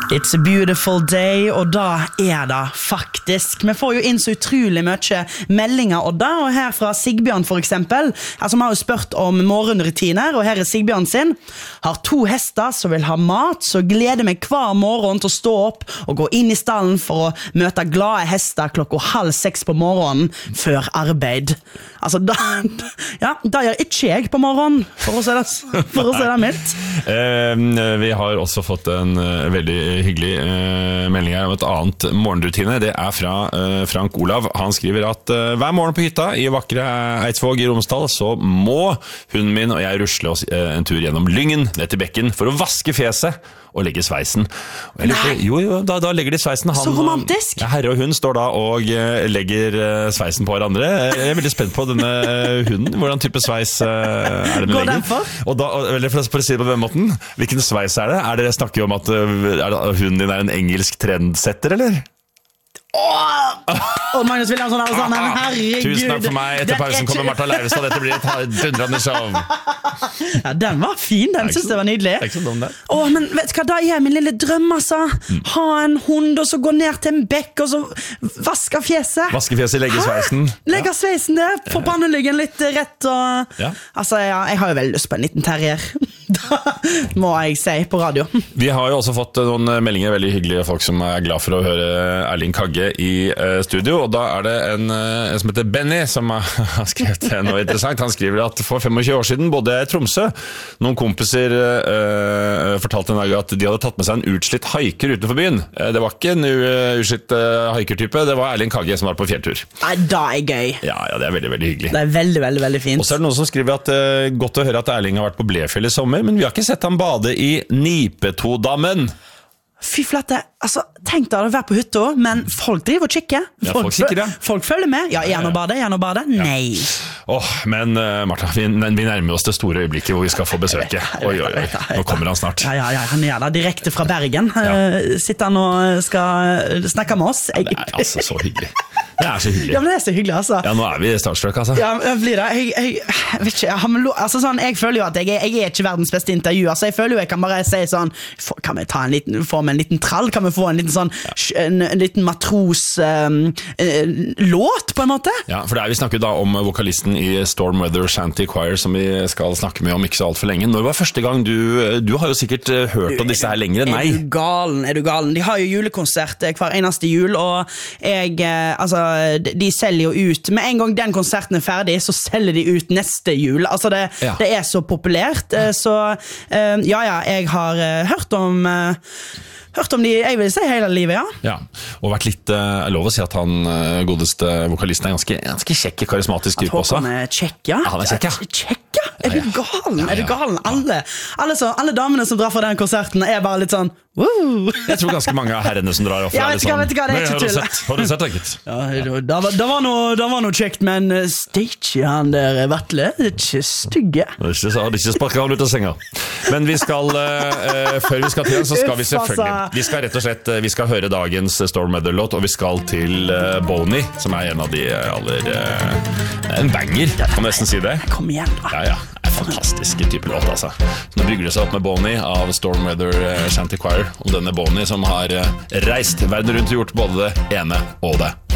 It's a beautiful day, og da det faktisk. Vi får jo inn så utrolig mye meldinger, Odda, og her fra Sigbjørn for eksempel, som har jo spurt om morgenrutiner, og her Sigbjørn sin. Har 2 hester som vil ha mat, så gleder meg hver morgen til å stå opp og gå inn i stallen for å møte glade hester 5:30 på morgenen før arbeid. Altså, da gjør ikke jeg på morgenen, for å si det mildt. Vi har også fått en veldig hyggelig melding her om et annet morgenrutine. Det fra Frank Olav. Han skriver at hver morgen på hytta i vakre Eidsvåg i Romsdal så må hunden min og jeg rusle oss en tur gjennom Lyngen ned til bekken for å vaske fjeset og legge sveisen. Og da legger de sveisen. Så romantisk! Herre og hund står da og legger sveisen på hverandre. Jeg er veldig spent på denne hunden. Hvordan type sveis det den legger? Og da, for å si det på den måten, hvilken sveis det? Det snakker om at hunden din en engelsk trendsetter, eller? Magnus Williamson herregud. Tusen takk for meg. Etter pausen kommer Martha Leivestad. Dette blir et dundrende show. Ja, den var fin, den synes jeg var nydelig. Det ikke så dum det. Men vet du hva, da min lille drøm, altså. Ha en hund, og så gå ned til en bekk, og så vaske fjeset. Vaske fjeset, legge sveisen. Legge sveisen der, få pannelyggen litt rett, og... Altså, jeg har jo veldig lyst på en liten terrier. Da må jeg si på radio. Vi har jo også fått noen meldinger, veldig hyggelige folk som glad for å høre Erling Kagge i studio, og da det en som heter Benny som har skrevet noe interessant. Han skriver at for 25 år siden bodde jeg i Tromsø. Noen kompiser fortalte en dag at de hadde tatt med seg en utslitt haiker utenfor byen. Det var ikke en utslitt haikertype, det var Erling Kagge som var på fjelltur. Nei, da gøy. Ja, det veldig, veldig hyggelig. Det veldig, veldig, veldig fint. Og så det noen som skriver at godt å høre at Erling har vært på Blefjell i sommer, men vi har ikke sett ham bade i Nipetodammen. Fy flette, altså, tenk deg å være på hytta, men folk driver og kikker. Folk følger med. Ja, gjerne å bade. Nei. Men Martha, vi nærmer oss det store øyeblikket hvor vi skal få besøke. Oi, nå kommer han snart. Ja, han da, direkte fra Bergen. Sitter han og skal snakke med oss. Det altså så hyggelig. Det så hyggelig. Ja, men det så hyggelig, altså. Ja, nå vi starstruck, altså. Ja, blir det. Jeg vet ikke, jeg føler jo at jeg ikke verdens beste intervju. Altså, jeg føler jo jeg kan bare si sånn, kan vi ta få med en liten trall? Kan vi få en liten sånn, en liten matros låt, på en måte? Ja, for vi snakker da om vokalisten i Storm Weather Shanty Choir, som vi skal snakke med om ikke så alt for lenge. Når var første gang du har jo sikkert hørt om disse her lenger enn meg? Er du galen? De har jo julekonsert hver eneste jul, og de selger jo ut med en gang den konserten ferdig, så selger de ut neste jul. Altså det så populært, så jeg har hørt om de, jeg vil si hele livet, ja. Og vært litt, lov å si at han godeste vokalisten ganske kjekk, karismatisk type også. Han kjekk, ja. Han kjekk, ja. Kjekk, ja? Er du galen? Alle damene som drar fra den konserten bare litt sånn, woo! Jeg tror ganske mange av herrene som drar ja, vet du hva, det ikke tull. Har du sett det, gitt? Ja, det var noe kjekt, men Stacey, han der Vetle, det ikke stygge. Det ikke sparket han ut av senga. Men vi skal, før vi skal til den, så skal vi selvfølgelig, vi skal rett og slett, vi skal høre dagens Storm Weather-låt, og vi skal til Boney, som en av de en banger, kan man nesten si det. Kom igjen, da. Ja. Fantastiske type låt, altså. Så nå bygger det seg opp med Boney av Storm Weather Shanty Choir, og denne Boney som har reist verden rundt og gjort både det ene og det